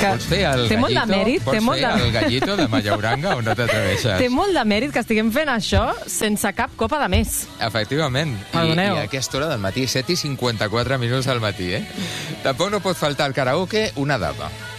Vols fer el té molt de mèrit, Vols fer el gallito de Mallauranga o no t'atreveixes? Té molt de mèrit que estiguem fent això sense cap copa de més. Efectivament. I a aquesta hora del matí, 7:54 del matí, eh? Tampoc no pot faltar al karaoke una dama.